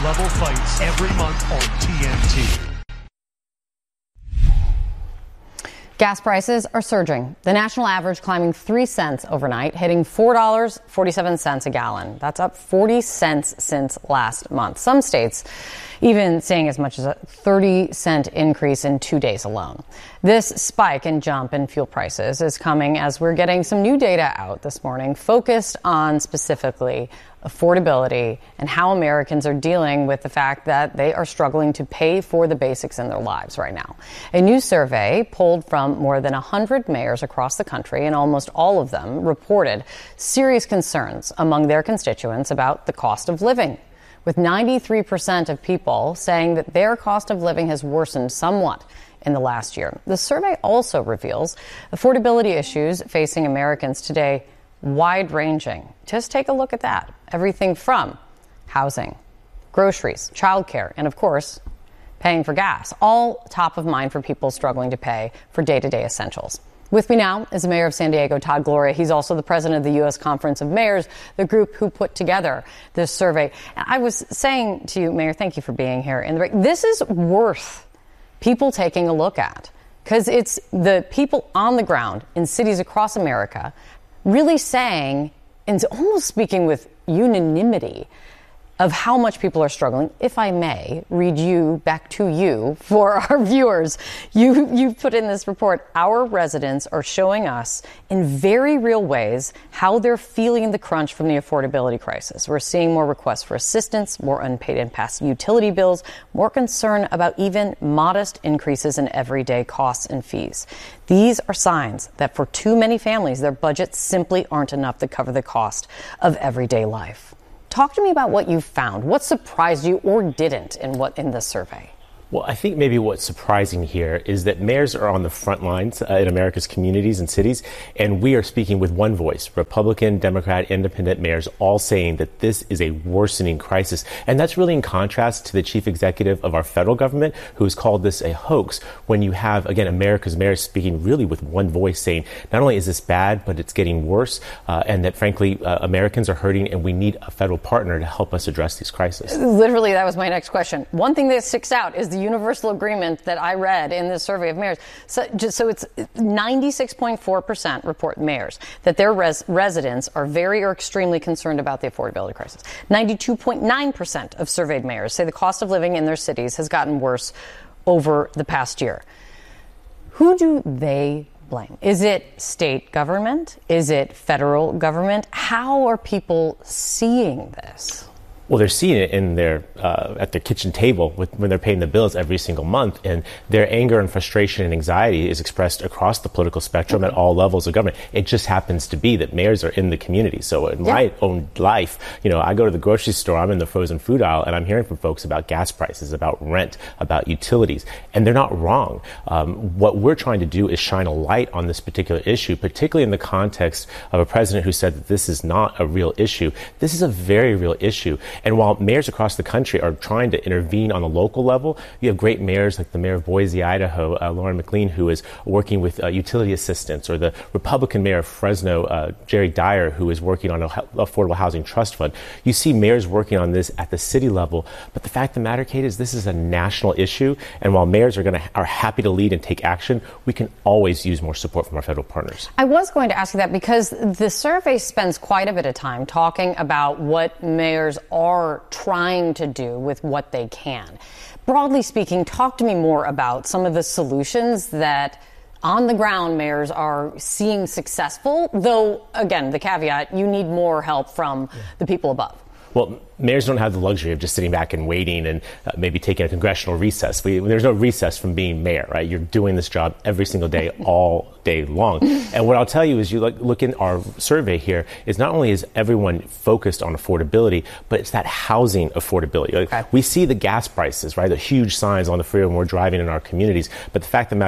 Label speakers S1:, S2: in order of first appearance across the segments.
S1: level fights every month on TNT.
S2: Gas prices are surging. The national average climbing 3 cents overnight, hitting $4.47 a gallon. That's up 40 cents since last month. Some states even seeing as much as a 30-cent increase in 2 days alone. This spike and jump in fuel prices is coming as we're getting some new data out this morning focused on specifically affordability and how Americans are dealing with the fact that they are struggling to pay for the basics in their lives right now. A new survey pulled from more than 100 mayors across the country, and almost all of them reported serious concerns among their constituents about the cost of living, with 93% of people saying that their cost of living has worsened somewhat in the last year. The survey also reveals affordability issues facing Americans today wide-ranging. Just take a look at that. Everything from housing, groceries, childcare, and of course, paying for gas. All top of mind for people struggling to pay for day-to-day essentials. With me now is the mayor of San Diego, Todd Gloria. He's also the president of the U.S. Conference of Mayors, the group who put together this survey. And I was saying to you, Mayor, thank you for being here. This is worth people taking a look at, because it's the people on the ground in cities across America really saying, and almost speaking with unanimity, of how much people are struggling. If I may read you back to you for our viewers, you put in this report, our residents are showing us in very real ways how they're feeling the crunch from the affordability crisis. We're seeing more requests for assistance, more unpaid and past utility bills, more concern about even modest increases in everyday costs and fees. These are signs that for too many families, their budgets simply aren't enough to cover the cost of everyday life. Talk to me about what you found. What surprised you or didn't in this survey?
S3: Well, I think maybe what's surprising here is that mayors are on the front lines in America's communities and cities, and we are speaking with one voice, Republican, Democrat, independent mayors, all saying that this is a worsening crisis. And that's really in contrast to the chief executive of our federal government, who has called this a hoax, when you have, again, America's mayors speaking really with one voice saying, not only is this bad, but it's getting worse, and that, frankly, Americans are hurting, and we need a federal partner to help us address these crises.
S2: Literally, that was my next question. One thing that sticks out is the universal agreement that I read in this survey of mayors. So it's 96.4% report mayors that their residents are very or extremely concerned about the affordability crisis. 92.9% of surveyed mayors say the cost of living in their cities has gotten worse over the past year. Who do they blame? Is it state government? Is it federal government? How are people seeing this?
S3: Well, they're seeing it in their at their kitchen table when they're paying the bills every single month, and their anger and frustration and anxiety is expressed across the political spectrum at all levels of government. It just happens to be that mayors are in the community. So in my own life, I go to the grocery store, I'm in the frozen food aisle, and I'm hearing from folks about gas prices, about rent, about utilities, and they're not wrong. What we're trying to do is shine a light on this particular issue, particularly in the context of a president who said that this is not a real issue. This is a very real issue. And while mayors across the country are trying to intervene on the local level, you have great mayors like the mayor of Boise, Idaho, Lauren McLean, who is working with utility assistance, or the Republican mayor of Fresno, Jerry Dyer, who is working on an affordable housing trust fund. You see mayors working on this at the city level. But the fact of the matter, Kate, is this is a national issue. And while mayors are happy to lead and take action, we can always use more support from our federal partners.
S2: I was going to ask you that because the survey spends quite a bit of time talking about what mayors are trying to do with what they can. Broadly speaking, talk to me more about some of the solutions that on the ground mayors are seeing successful, though, again, the caveat, you need more help from the people above.
S3: Well, mayors don't have the luxury of just sitting back and waiting and maybe taking a congressional recess. There's no recess from being mayor, right? You're doing this job every single day, all day long. And what I'll tell you is you look in our survey here is not only is everyone focused on affordability, but it's that housing affordability. We see the gas prices, right? The huge signs on the freeway when we're driving in our communities. But the fact of the matter is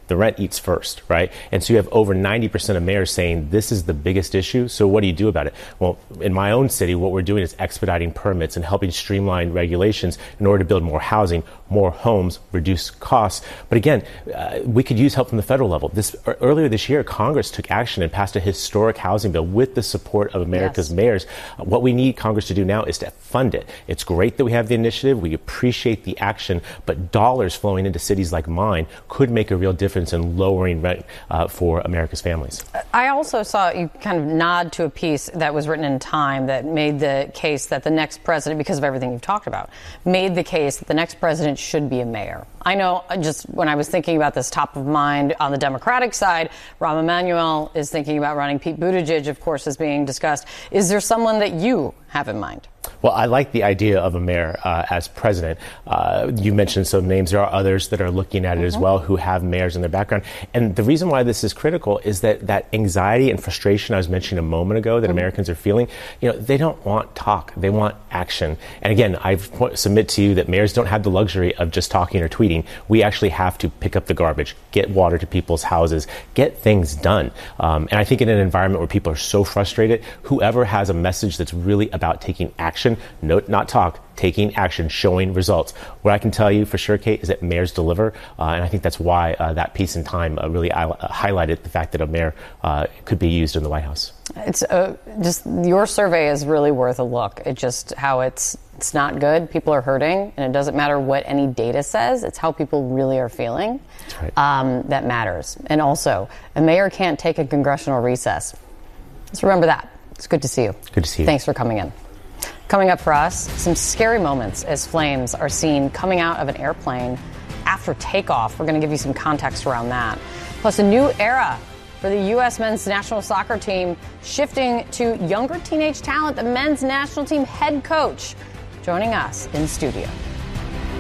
S3: the rent eats first, right? And so you have over 90% of mayors saying this is the biggest issue. So what do you do about it? Well, in my own city, what we're doing is expediting permits and helping streamline regulations in order to build more housing, more homes, reduce costs. But again, we could use help from the federal level. Earlier this year, Congress took action and passed a historic housing bill with the support of America's mayors. What we need Congress to do now is to fund it. It's great that we have the initiative. We appreciate the action, but dollars flowing into cities like mine could make a real difference in lowering rent for America's families.
S2: I also saw you kind of nod to a piece that was written in Time that made the case that the next president, because of everything you've talked about, made the case that the next president should be a mayor. I know just when I was thinking about this top of mind on the Democratic side, Rahm Emanuel is thinking about running. Pete Buttigieg, of course, is being discussed. Is there someone that you have in mind?
S3: Well, I like the idea of a mayor as president. You mentioned some names. There are others that are looking at it as well who have mayors in their background. And the reason why this is critical is that anxiety and frustration I was mentioning a moment ago that Americans are feeling, they don't want talk. They want action. And again, I submit to you that mayors don't have the luxury of just talking or tweeting. We actually have to pick up the garbage, get water to people's houses, get things done. And I think in an environment where people are so frustrated, whoever has a message that's really about taking action, not talk, taking action, showing results. What I can tell you for sure, Kate, is that mayors deliver. And I think that's why that piece in Time really highlighted the fact that a mayor could be used in the White House.
S2: It's just your survey is really worth a look. It's just how it's not good. People are hurting, and it doesn't matter what any data says. It's how people really are feeling.
S3: That's right.
S2: That matters. And also, a mayor can't take a congressional recess. Let's remember that. It's good to see you.
S3: Good to see you.
S2: Thanks for coming in. Coming up for us, some scary moments as flames are seen coming out of an airplane after takeoff. We're going to give you some context around that. Plus, a new era for the U.S. men's national soccer team, shifting to younger teenage talent. The men's national team head coach joining us in studio.